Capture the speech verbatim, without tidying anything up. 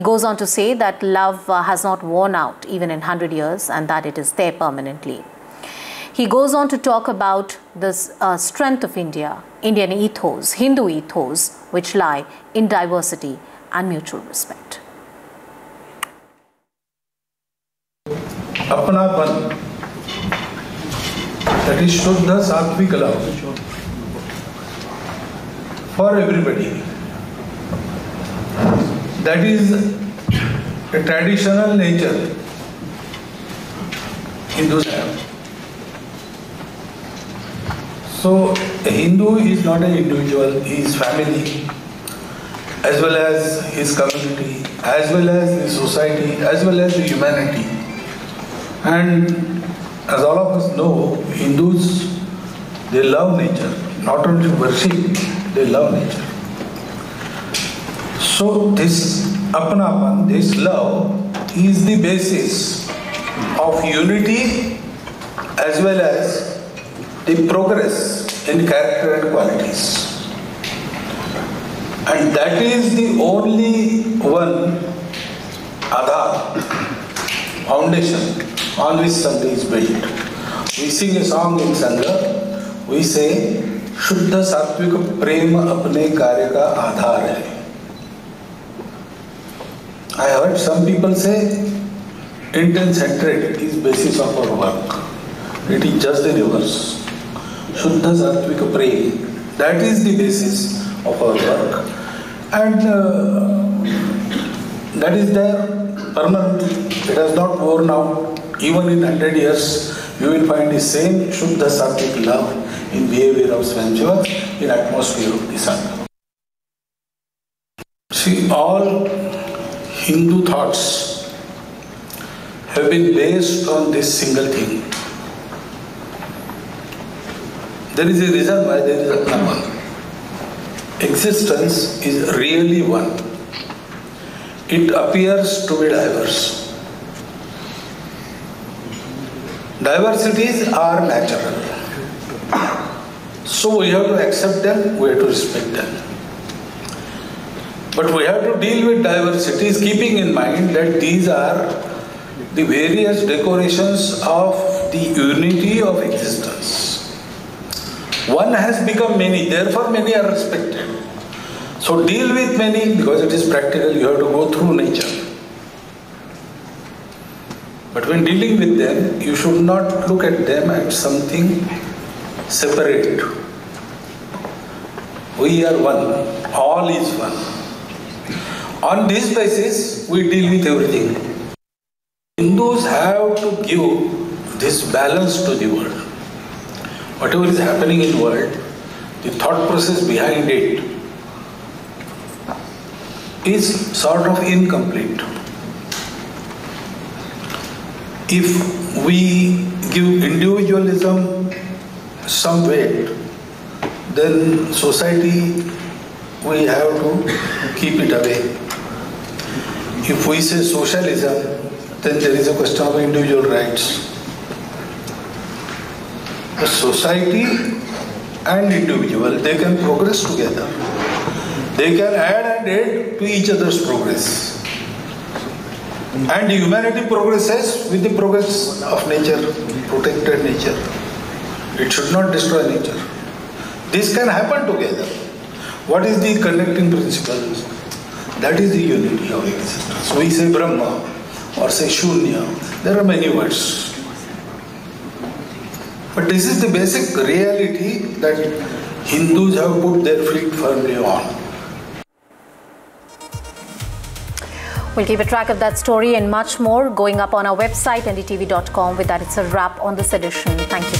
Goes on to say that love uh, has not worn out even in one hundred years and that it is there permanently. He goes on to talk about this uh, strength of India, Indian ethos, Hindu ethos, which lie in diversity and mutual respect. Apnapan, that is Shuddha Sattvic love for everybody. That is a traditional nature Hindus have. So a Hindu is not an individual, he is family, as well as his community, as well as the society, as well as the humanity. And as all of us know, Hindus, they love nature, not only worship, they love nature. So this apnapan, this love, is the basis of unity as well as the progress in character and qualities. And that is the only one Aadhar, foundation on which something is built. We sing a song in Sangha, we say, Shuddha Sattvic Prema Apne Karya Ka Aadhar Hai. I heard some people say, intense hatred is basis of our work. It is just the reverse. Shuddha Sattvic Prema, that is the basis of our work. And uh, that is there permanently. It has not worn out. Even in one hundred years, you will find the same Shuddha Sattvic love in behavior of Swayamsevak, in atmosphere of the Sangha. See, all Hindu thoughts have been based on this single thing. There is a reason why there is Atman. Existence is really one. It appears to be diverse. Diversities are natural. So we have to accept them, we have to respect them. But we have to deal with diversities keeping in mind that these are the various decorations of the unity of existence. One has become many, therefore many are respected. So deal with many because it is practical, you have to go through nature. But when dealing with them, you should not look at them as something separate. We are one, all is one. On this basis, we deal with everything. Hindus have to give this balance to the world. Whatever is happening in the world, the thought process behind it is sort of incomplete. If we give individualism some weight, then society, we have to keep it away. If we say socialism, then there is a question of individual rights. The society and individual, they can progress together. They can add and aid to each other's progress. And humanity progresses with the progress of nature, protected nature. It should not destroy nature. This can happen together. What is the connecting principle? That is the unity of existence. We say Brahma or say Shunya. There are many words. But this is the basic reality that Hindus have put their feet firmly on. We'll keep a track of that story and much more going up on our website N D T V dot com. With that, it's a wrap on this edition. Thank you.